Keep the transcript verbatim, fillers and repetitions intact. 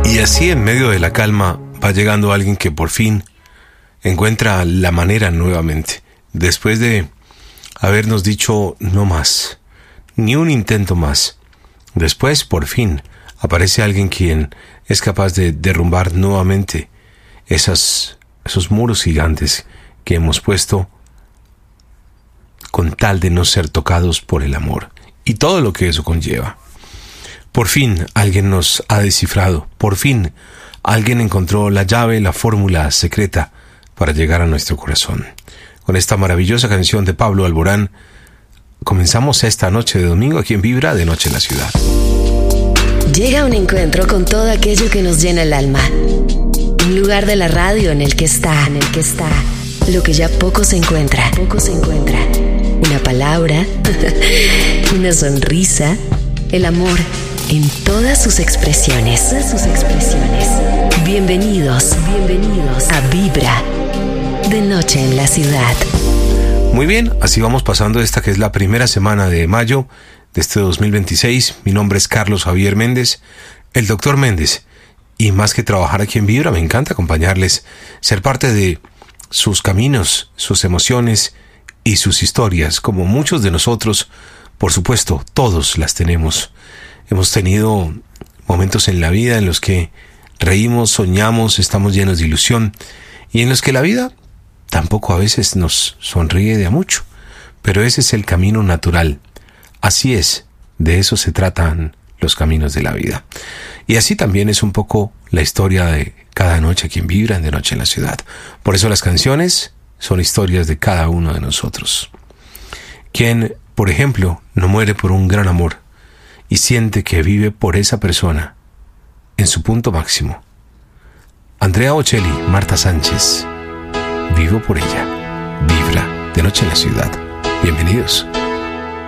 Y así, en medio de la calma, va llegando alguien que por fin encuentra la manera nuevamente. Después de habernos dicho no más, ni un intento más. Después, por fin, aparece alguien quien es capaz de derrumbar nuevamente esas, esos muros gigantes que hemos puesto con tal de no ser tocados por el amor y todo lo que eso conlleva. Por fin alguien nos ha descifrado, por fin alguien encontró la llave, la fórmula secreta para llegar a nuestro corazón. Con esta maravillosa canción de Pablo Alborán, comenzamos esta noche de domingo aquí en Vibra de Noche en la Ciudad. Llega un encuentro con todo aquello que nos llena el alma. Un lugar de la radio en el que está, en el que está, lo que ya poco se encuentra, poco se encuentra. Una palabra, una sonrisa, el amor en todas sus expresiones, todas sus expresiones. Bienvenidos, bienvenidos a Vibra de Noche en la Ciudad. Muy bien, así vamos pasando esta que es la primera semana de mayo de este dos mil veintiséis. Mi nombre es Carlos Javier Méndez, el doctor Méndez. Y más que trabajar aquí en Vibra, me encanta acompañarles, ser parte de sus caminos, sus emociones y sus historias, como muchos de nosotros, por supuesto, todos las tenemos. Hemos tenido momentos en la vida en los que reímos, soñamos, estamos llenos de ilusión y en los que la vida tampoco a veces nos sonríe de a mucho, pero ese es el camino natural. Así es, de eso se tratan los caminos de la vida. Y así también es un poco la historia de cada noche aquí en Vibra, de Noche en la Ciudad. Por eso las canciones son historias de cada uno de nosotros. Quien, por ejemplo, no muere por un gran amor y siente que vive por esa persona en su punto máximo. Andrea Bocelli, Marta Sánchez, vivo por ella. Vibra de Noche en la Ciudad. Bienvenidos.